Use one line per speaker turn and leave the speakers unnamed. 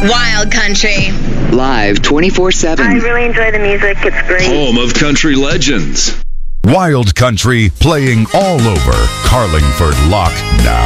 Wild Country.
Live 24/7.
I really enjoy the music. It's great.
Home of country legends.
Wild Country playing all over Carlingford Lock now.